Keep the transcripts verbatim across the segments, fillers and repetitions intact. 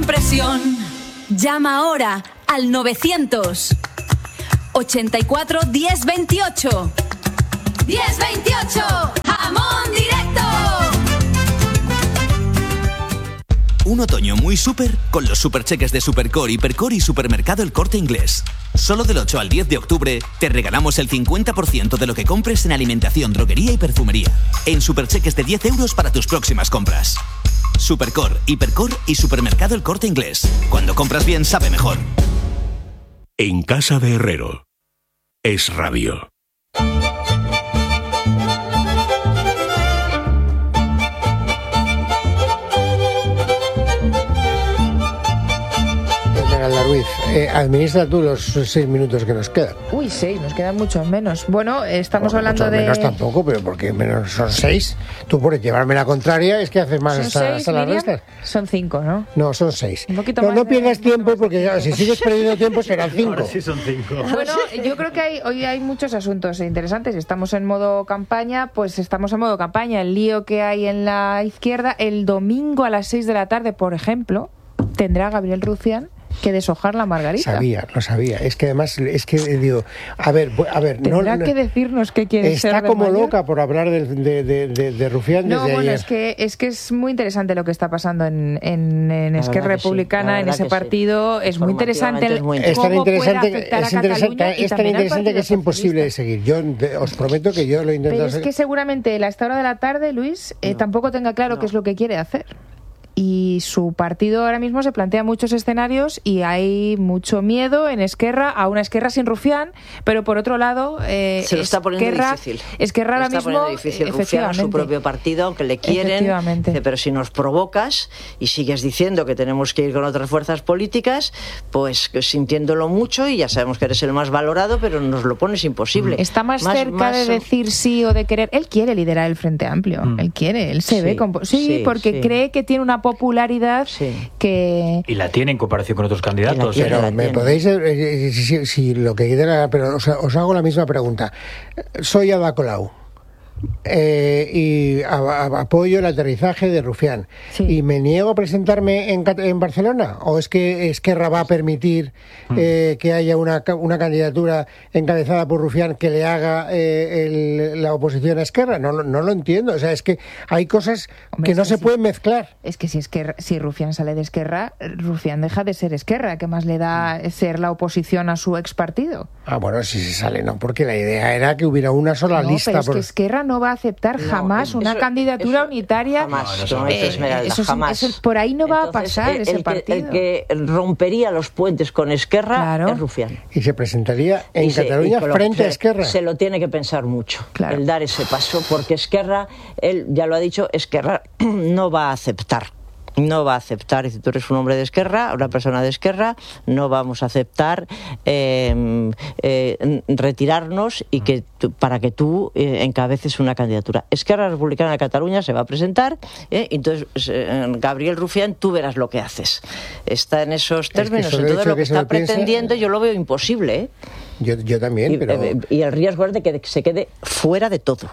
presión. Llama ahora al novecientos ochenta y cuatro diez veintiocho. diez veintiocho. Jamón Directo. Un otoño muy súper con los supercheques de Supercore, Hipercore y Supermercado El Corte Inglés. Solo del ocho al diez de octubre te regalamos el cincuenta por ciento de lo que compres en alimentación, droguería y perfumería. En supercheques de diez euros para tus próximas compras. Supercore, Hipercore y Supermercado El Corte Inglés. Cuando compras bien, sabe mejor. En casa de Herrero. Es radio. Ruiz, eh, administra tú los seis minutos que nos quedan. Uy, seis, nos quedan muchos menos. Bueno, estamos bueno, hablando de... menos tampoco, pero porque menos son seis. Tú por llevarme la contraria es que haces más hasta, hasta las restas. Son cinco, ¿no? No, son seis. Un poquito no, más no de... pierdas tiempo porque ya, si sigues perdiendo tiempo serán cinco. Ahora sí son cinco. Bueno, yo creo que hay, hoy hay muchos asuntos interesantes. Estamos en modo campaña, pues estamos en modo campaña. El lío que hay en la izquierda, el domingo a las seis de la tarde, por ejemplo, tendrá Gabriel Rufián que deshojar la margarita. Sabía, lo sabía. Es que además, es que digo, a ver, a ver, tendrá no, que decirnos qué quiere está ser. Está como mayor. loca por hablar de, de, de, de, de Rufián no, desde bueno, ayer. es que es que es muy interesante lo que está pasando en, en, en Esquerra Republicana, sí, en ese partido. Sí. Es muy interesante. Es muy interesante. Es tan interesante, es interesante, es tan interesante que es imposible de seguir. Yo de, os prometo que yo lo intento Pero hacer. Es que seguramente a esta hora de la tarde, Luis, eh, no, tampoco tenga claro no. qué es lo que quiere hacer. Y su partido ahora mismo se plantea muchos escenarios y hay mucho miedo en Esquerra, a una Esquerra sin Rufián, pero por otro lado eh, se lo está poniendo Esquerra, difícil. Esquerra ahora se está mismo difícil. Rufián su propio partido, aunque le quieren, dice, pero si nos provocas y sigues diciendo que tenemos que ir con otras fuerzas políticas, pues sintiéndolo mucho y ya sabemos que eres el más valorado, pero nos lo pones imposible. Está más, más cerca más... de decir sí o de querer. Él quiere liderar el Frente Amplio, mm. él quiere, él se sí, ve como sí, sí porque sí. cree que tiene una popularidad sí. que... Y la tiene en comparación con otros candidatos. Tiene, pero me podéis... Eh, si, si, si lo que quiera, pero os, os hago la misma pregunta. Soy Ada Colau. Eh, y a, a, apoyo el aterrizaje de Rufián sí. y me niego a presentarme en, en Barcelona, o es que Esquerra va a permitir eh, que haya una, una candidatura encabezada por Rufián que le haga eh, el, la oposición a Esquerra. No, no, no lo entiendo, o sea, es que hay cosas Hombre, que no se sí. pueden mezclar. Es que si, Esquerra, si Rufián sale de Esquerra, Rufián deja de ser Esquerra. ¿Qué más le da ser la oposición a su ex partido? Ah, bueno, si se sale, no, porque la idea era que hubiera una sola no, lista. Pero por... es que Esquerra no va a aceptar no, jamás una eso, candidatura eso, unitaria. Jamás, no, no, eh, Esmeralda, eso, jamás. Eso, por ahí no Entonces, va a pasar el, ese el partido. Que, el que rompería los puentes con Esquerra claro. es Rufián. Y se presentaría en y Cataluña se, frente se, a Esquerra. Se lo tiene que pensar mucho, claro. el dar ese paso, porque Esquerra, él ya lo ha dicho, Esquerra no va a aceptar. No va a aceptar, y si tú eres un hombre de Esquerra, una persona de Esquerra, no vamos a aceptar eh, eh, retirarnos y que tú, para que tú eh, encabeces una candidatura. Esquerra Republicana de Cataluña se va a presentar, eh, entonces eh, Gabriel Rufián, tú verás lo que haces. Está en esos términos, es que entonces lo que, que está pretendiendo piensa... yo lo veo imposible. ¿eh? Yo, yo también, y, pero... Eh, y el riesgo es de que se quede fuera de todo.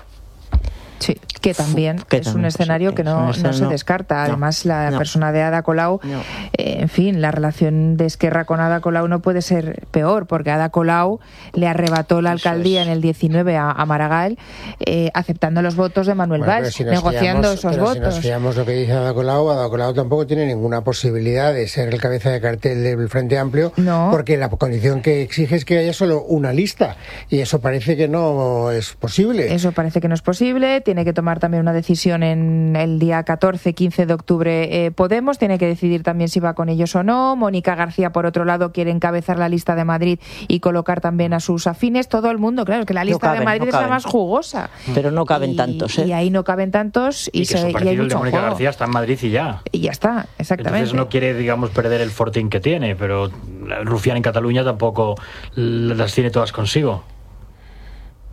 Sí, que también que es también, un escenario sí, que no, escenario, no se no. descarta. Además, no, la no. persona de Ada Colau, no. eh, en fin, la relación de Esquerra con Ada Colau no puede ser peor, porque Ada Colau le arrebató la alcaldía es. en el diecinueve a, a Maragall, eh, aceptando los votos de Manuel bueno, Valls, si negociando fiamos, esos pero votos. Si nos fiamos lo que dice Ada Colau, Ada Colau tampoco tiene ninguna posibilidad de ser el cabeza de cartel del Frente Amplio, no. porque la condición que exige es que haya solo una lista, y eso parece que no es posible. Eso parece que no es posible, tiene que tomar también una decisión en el día catorce quince de octubre eh, Podemos, tiene que decidir también si va con ellos o no. Mónica García, por otro lado, quiere encabezar la lista de Madrid y colocar también a sus afines. Todo el mundo, claro, que la lista no caben, de Madrid no es la más jugosa. Pero no caben y, tantos, ¿eh? Y ahí no caben tantos. Y, y que se, su partido, y hay el de Mónica juego. García, está en Madrid y ya. Y ya está, exactamente. Entonces no quiere, digamos, perder el fortín que tiene, pero Rufián en Cataluña tampoco las tiene todas consigo.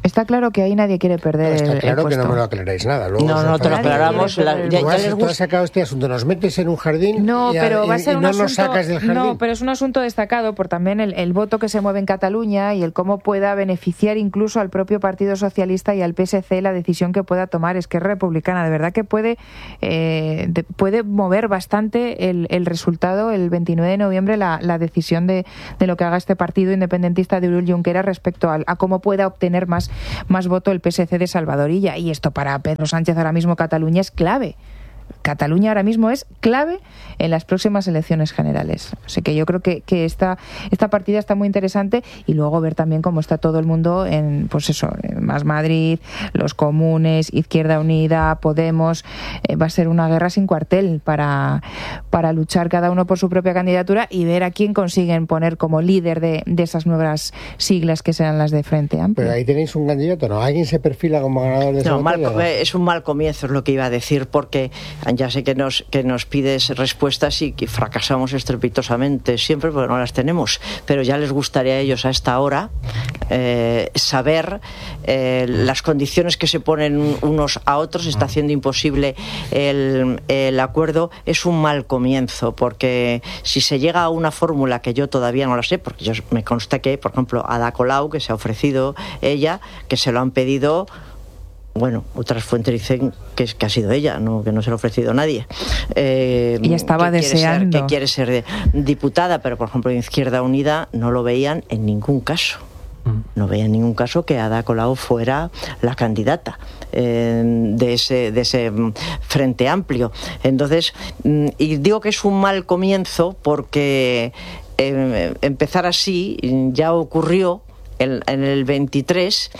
Está claro que ahí nadie quiere perder no, está el, claro el que puesto. no me lo aclaráis nada. Luego no, no te lo aclaramos. La, ya, tú, ya has, les tú has sacado este asunto, nos metes en un jardín no, y, pero y, va a ser y un no asunto, nos sacas del jardín. No, pero es un asunto destacado por también el, el voto que se mueve en Cataluña y el cómo pueda beneficiar incluso al propio Partido Socialista y al P S C la decisión que pueda tomar Esquerra Republicana. De verdad que puede, eh, de, puede mover bastante el, el resultado el veintinueve de noviembre, la, la decisión de, de lo que haga este partido independentista de Oriol Junqueras respecto a, a cómo pueda obtener más, más voto el P S C de Salvadorilla. Y esto para Pedro Sánchez ahora mismo, Cataluña es clave. Cataluña ahora mismo es clave en las próximas elecciones generales. O sea que yo creo que, que esta, esta partida está muy interesante y luego ver también cómo está todo el mundo en, pues eso, en Más Madrid, los comunes, Izquierda Unida, Podemos. Eh, va a ser una guerra sin cuartel para, para luchar cada uno por su propia candidatura y ver a quién consiguen poner como líder de, de esas nuevas siglas que serán las de Frente Amplio. Pero ahí tenéis un candidato, ¿no? ¿Alguien se perfila como ganador de esa no, batalla, mal, ¿no? Es un mal comienzo, es lo que iba a decir, porque ya sé que nos, que nos pides respuestas y que fracasamos estrepitosamente siempre porque no las tenemos, pero ya les gustaría a ellos a esta hora eh, saber eh, las condiciones que se ponen unos a otros. Está haciendo imposible el, el acuerdo. Es un mal comienzo, porque si se llega a una fórmula que yo todavía no la sé, porque yo me consta que, por ejemplo, Ada Colau, que se ha ofrecido ella, que se lo han pedido. Bueno, otras fuentes dicen que, es, que ha sido ella, no, que no se lo ha ofrecido nadie. Eh, ella estaba que deseando. Quiere ser, que quiere ser diputada, pero por ejemplo en Izquierda Unida no lo veían en ningún caso. No veía en ningún caso que Ada Colau fuera la candidata eh, de, ese, de ese Frente Amplio. Entonces, y digo que es un mal comienzo porque eh, empezar así ya ocurrió en, en el veintitrés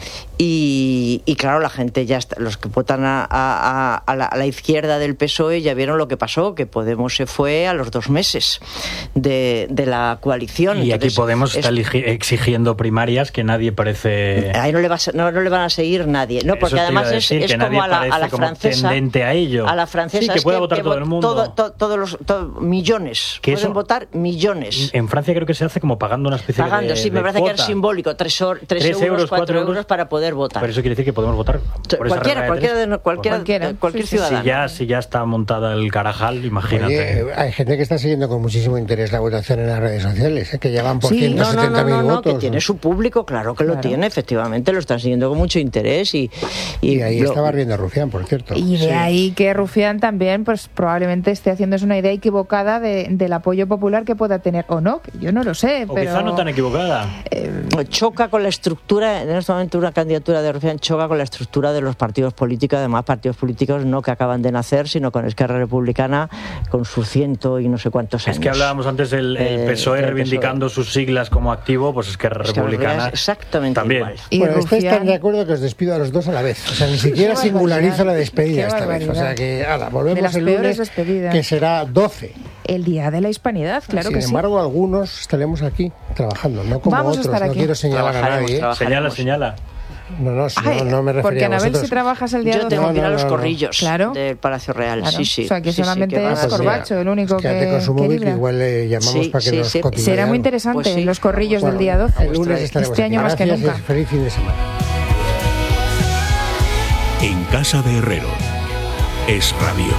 y, y claro, la gente ya está, los que votan a, a, a, la, a la izquierda del P S O E ya vieron lo que pasó, que Podemos se fue a los dos meses de, de la coalición. Y Entonces, aquí Podemos es, está exigiendo primarias que nadie parece... Ahí no le, va a, no, no le van a seguir nadie, no, porque además es, es como a la, a la francesa, a, ello. a la francesa, sí, que es pueda que, votar que todo el mundo. Todo, todo, todos los todo, millones, que pueden eso, votar millones. En Francia creo que se hace como pagando una especie pagando, de sí, me de parece cuota. que es simbólico, tres, or, tres, tres euros, cuatro euros, euros para poder votar. Pero eso quiere decir que podemos votar por cualquiera, esa cualquiera, de, cualquiera, cualquiera, cualquier sí, ciudadano. Si ya, si ya está montada el Carajal, imagínate. Oye, hay gente que está siguiendo con muchísimo interés la votación en las redes sociales, ¿eh? Que llevan por sí, ciento setenta mil no, no, no, no, votos. Que tiene su público, claro que claro. lo tiene, efectivamente, lo están siguiendo con mucho interés. Y, y, y ahí lo... estaba riendo Rufián, por cierto. Y de sí. ahí que Rufián también, pues probablemente esté haciéndose una idea equivocada de, del apoyo popular que pueda tener o no, que yo no lo sé. O pero quizá no tan equivocada. Eh, choca con la estructura, en este momento una candidatura de Rufián choca con la estructura de los partidos políticos, además partidos políticos no que acaban de nacer, sino con Esquerra Republicana, con sus ciento y no sé cuántos años. Es que hablábamos antes del el P S O E eh, reivindicando P S O E. Sus siglas como activo, pues Esquerra Republicana es exactamente también. Igual. Y bueno, estáis tan de acuerdo que os despido a los dos a la vez. O sea, ni siquiera singularizo la despedida esta vez. O sea que, ala, volvemos el lunes, despedidas. Que será doce. El Día de la Hispanidad, claro Sin que sí. Sin embargo, algunos estaremos aquí trabajando, no como Vamos otros. No quiero señalar a nadie. Señala, señala. No, no, Ay, no, no me refería porque a vosotros. Anabel, si trabajas el día Yo tengo doce. que ir a no, los no, no, corrillos claro. del Palacio Real. Claro. Sí, sí. O sea, que sí, solamente sí, que es pues Corbacho el único que, quédate con su que móvil, libra. que igual le llamamos sí, para que sí, nos sí. cotille. Será muy interesante pues sí. los corrillos bueno, del día doce. El lunes estaremos este año aquí. más Gracias que nunca. Y feliz fin de semana. En Casa de Herrero. Es Radio.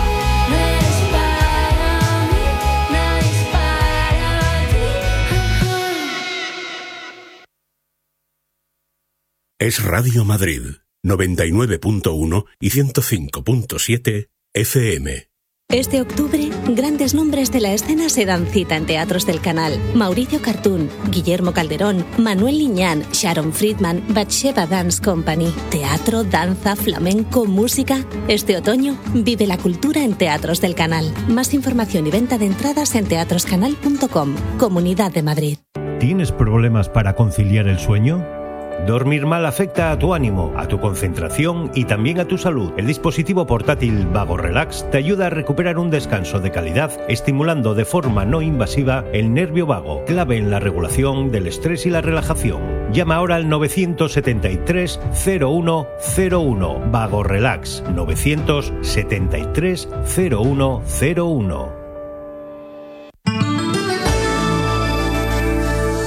Es Radio Madrid, noventa y nueve punto uno y ciento cinco punto siete F M. Este octubre, grandes nombres de la escena se dan cita en teatros del canal. Mauricio Cartún, Guillermo Calderón, Manuel Liñán, Sharon Friedman, Batsheva Dance Company. Teatro, danza, flamenco, música. Este otoño, vive la cultura en teatros del canal. Más información y venta de entradas en teatroscanal punto com. Comunidad de Madrid. ¿Tienes problemas para conciliar el sueño? Dormir mal afecta a tu ánimo, a tu concentración y también a tu salud. El dispositivo portátil Vago Relax te ayuda a recuperar un descanso de calidad, estimulando de forma no invasiva el nervio vago, clave en la regulación del estrés y la relajación. Llama ahora al nueve siete tres, cero uno cero uno. Vago Relax, nueve siete tres, cero uno cero uno.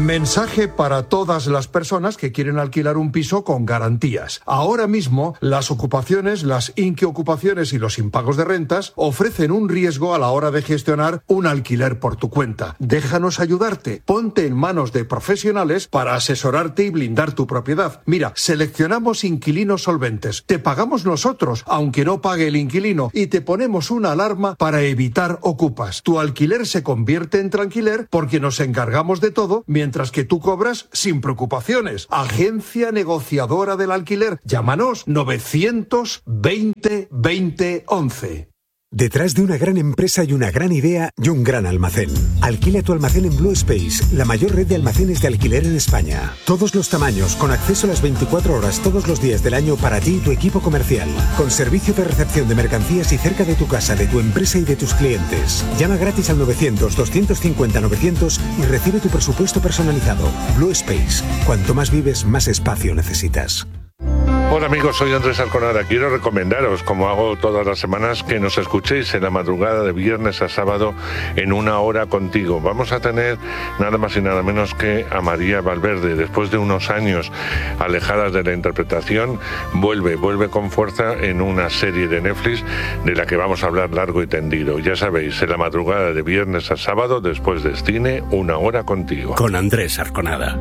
Mensaje para todas las personas que quieren alquilar un piso con garantías. Ahora mismo, las ocupaciones, las inquiocupaciones y los impagos de rentas ofrecen un riesgo a la hora de gestionar un alquiler por tu cuenta. Déjanos ayudarte. Ponte en manos de profesionales para asesorarte y blindar tu propiedad. Mira, seleccionamos inquilinos solventes. Te pagamos nosotros, aunque no pague el inquilino, y te ponemos una alarma para evitar ocupas. Tu alquiler se convierte en tranquiler porque nos encargamos de todo, mientras que tú cobras sin preocupaciones. Agencia negociadora del alquiler. Llámanos novecientos veinte veinte once. Detrás de una gran empresa hay una gran idea y un gran almacén. Alquila tu almacén en Blue Space, la mayor red de almacenes de alquiler en España. Todos los tamaños, con acceso a las veinticuatro horas todos los días del año para ti y tu equipo comercial. Con servicio de recepción de mercancías y cerca de tu casa, de tu empresa y de tus clientes. Llama gratis al novecientos doscientos cincuenta novecientos y recibe tu presupuesto personalizado. Blue Space. Cuanto más vives, más espacio necesitas. Hola amigos, soy Andrés Arconada. Quiero recomendaros, como hago todas las semanas, que nos escuchéis en la madrugada de viernes a sábado en Una Hora Contigo. Vamos a tener nada más y nada menos que a María Valverde. Después de unos años alejadas de la interpretación, vuelve, vuelve con fuerza en una serie de Netflix de la que vamos a hablar largo y tendido. Ya sabéis, en la madrugada de viernes a sábado, después de cine, Una Hora Contigo. Con Andrés Arconada.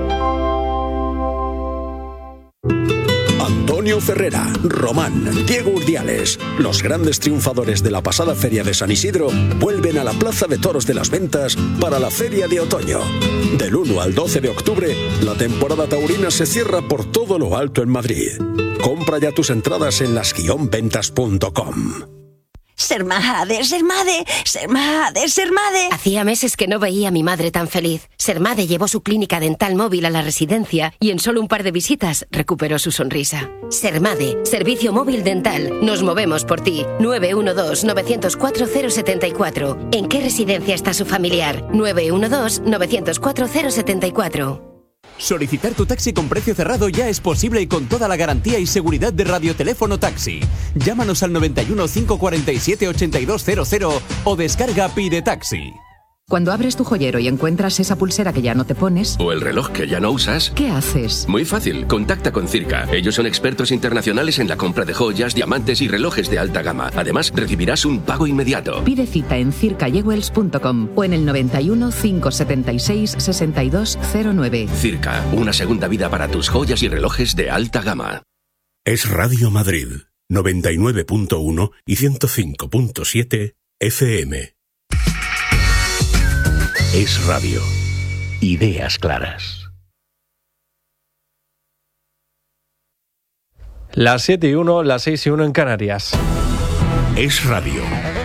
Antonio Ferrera, Román, Diego Urdiales, los grandes triunfadores de la pasada Feria de San Isidro, vuelven a la Plaza de Toros de las Ventas para la Feria de Otoño. Del uno al doce de octubre, la temporada taurina se cierra por todo lo alto en Madrid. Compra ya tus entradas en las guion ventas punto com. Sermade, Sermade, Sermade, Sermade. Hacía meses que no veía a mi madre tan feliz. Sermade llevó su clínica dental móvil a la residencia y en solo un par de visitas recuperó su sonrisa. Sermade, servicio móvil dental. Nos movemos por ti. nueve uno dos, nueve cero cuatro, cero siete cuatro. ¿En qué residencia está su familiar? nueve uno dos, nueve cero cuatro, cero siete cuatro. Solicitar tu taxi con precio cerrado ya es posible y con toda la garantía y seguridad de Radioteléfono Taxi. Llámanos al noventa y uno, cinco cuarenta y siete, ochenta y dos cero cero o descarga Pide Taxi. Cuando abres tu joyero y encuentras esa pulsera que ya no te pones... O el reloj que ya no usas... ¿Qué haces? Muy fácil, contacta con Circa. Ellos son expertos internacionales en la compra de joyas, diamantes y relojes de alta gama. Además, recibirás un pago inmediato. Pide cita en circa jewels punto com o en el noventa y uno, cinco setenta y seis, sesenta y dos cero nueve. Circa, una segunda vida para tus joyas y relojes de alta gama. Es Radio Madrid, noventa y nueve punto uno y ciento cinco punto siete F M. Es radio. Ideas claras. Las siete y uno, las seis y uno en Canarias. Es radio.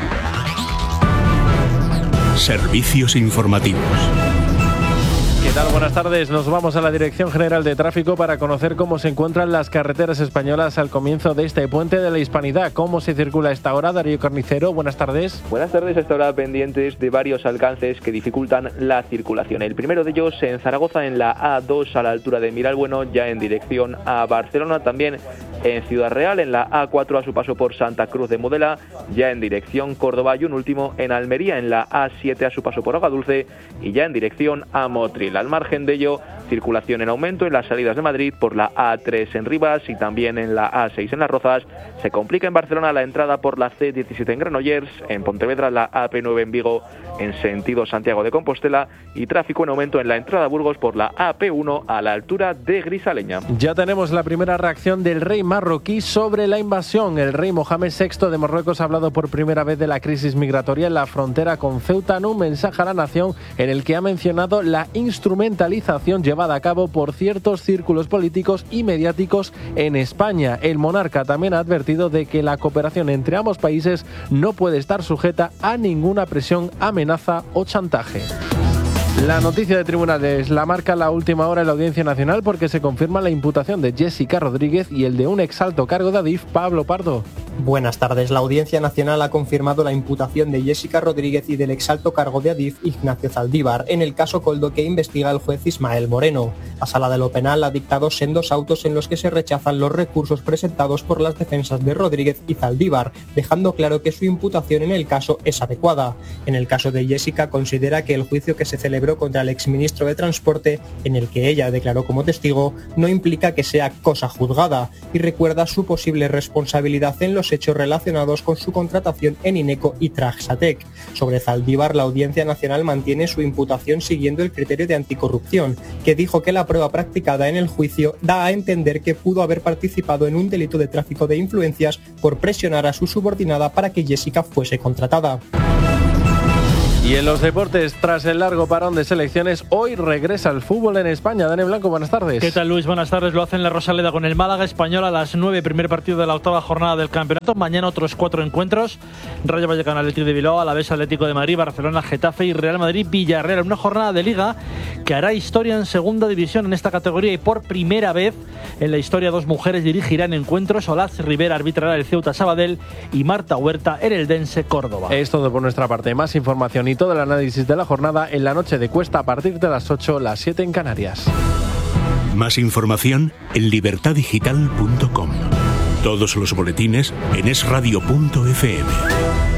Servicios informativos. ¿Qué tal? Buenas tardes. Nos vamos a la Dirección General de Tráfico para conocer cómo se encuentran las carreteras españolas al comienzo de este puente de la Hispanidad. ¿Cómo se circula a esta hora? Darío Carnicero, buenas tardes. Buenas tardes. A esta hora pendientes de varios alcances que dificultan la circulación. El primero de ellos en Zaragoza, en la A dos a la altura de Miralbueno, ya en dirección a Barcelona. También en Ciudad Real, en la A cuatro a su paso por Santa Cruz de Mudela, ya en dirección Córdoba. Y un último en Almería, en la A siete a su paso por Agadulce y ya en dirección a Motril. Al margen de ello, circulación en aumento en las salidas de Madrid por la A tres en Rivas y también en la A seis en Las Rozas. Se complica en Barcelona la entrada por la C diecisiete en Granollers, en Pontevedra la A P nueve en Vigo en sentido Santiago de Compostela y tráfico en aumento en la entrada a Burgos por la A P uno a la altura de Grisaleña. Ya tenemos la primera reacción del rey marroquí sobre la invasión. El rey Mohamed sexto de Marruecos ha hablado por primera vez de la crisis migratoria en la frontera con Ceuta en un mensaje a la nación en el que ha mencionado la instrumentalización llevada a cabo por ciertos círculos políticos y mediáticos en España. El monarca también ha advertido de que la cooperación entre ambos países no puede estar sujeta a ninguna presión, amenaza o chantaje. La noticia de tribunales la marca la última hora en la Audiencia Nacional porque se confirma la imputación de Jessica Rodríguez y el de un exalto cargo de Adif, Pablo Pardo. Buenas tardes. La Audiencia Nacional ha confirmado la imputación de Jessica Rodríguez y del exalto cargo de Adif, Ignacio Zaldívar, en el caso Koldo que investiga el juez Ismael Moreno. La Sala de lo Penal ha dictado sendos autos en los que se rechazan los recursos presentados por las defensas de Rodríguez y Zaldívar, dejando claro que su imputación en el caso es adecuada. En el caso de Jessica considera que el juicio que se celebró contra el exministro de Transporte, en el que ella declaró como testigo, no implica que sea cosa juzgada, y recuerda su posible responsabilidad en los hechos relacionados con su contratación en Ineco y Traxatec. Sobre Zaldívar, la Audiencia Nacional mantiene su imputación siguiendo el criterio de anticorrupción, que dijo que la prueba practicada en el juicio da a entender que pudo haber participado en un delito de tráfico de influencias por presionar a su subordinada para que Jessica fuese contratada. Y en los deportes, tras el largo parón de selecciones, hoy regresa el fútbol en España. Dani Blanco, buenas tardes. ¿Qué tal, Luis? Buenas tardes. Lo hacen la Rosaleda con el Málaga Español a las nueve, primer partido de la octava jornada del campeonato. Mañana otros cuatro encuentros. Rayo Vallecano, Atlético de Bilbao, Alavés, Atlético de Madrid, Barcelona, Getafe y Real Madrid, Villarreal. Una jornada de Liga que hará historia en segunda división en esta categoría, y por primera vez en la historia dos mujeres dirigirán encuentros. Olaz Rivera arbitrará el Ceuta Sabadell y Marta Huerta el Eldense Córdoba. Es todo por nuestra parte. Más información y todo el análisis de la jornada en la noche de Cuesta a partir de las ocho, las siete en Canarias. Más información en libertad digital punto com. Todos los boletines en es radio punto efe eme.